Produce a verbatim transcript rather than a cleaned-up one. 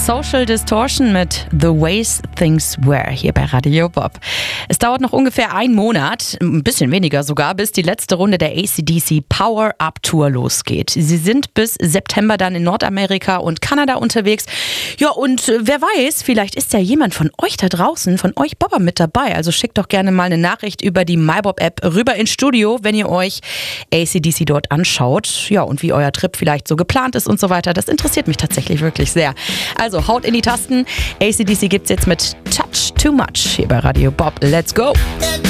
Social Distortion mit The Ways Things Were hier bei Radio Bob. Es dauert noch ungefähr einen Monat, ein bisschen weniger sogar, bis die letzte Runde der A C D C Power Up Tour losgeht. Sie sind bis September dann in Nordamerika und Kanada unterwegs. Ja, und wer weiß, vielleicht ist ja jemand von euch da draußen, von euch Bobber mit dabei. Also schickt doch gerne mal eine Nachricht über die MyBob-App rüber ins Studio, wenn ihr euch A C D C dort anschaut. Ja, und wie euer Trip vielleicht so geplant ist und so weiter. Das interessiert mich tatsächlich wirklich sehr. Also haut in die Tasten. A C D C gibt's jetzt mit Touch Too Much hier bei Radio Bob. Let's go!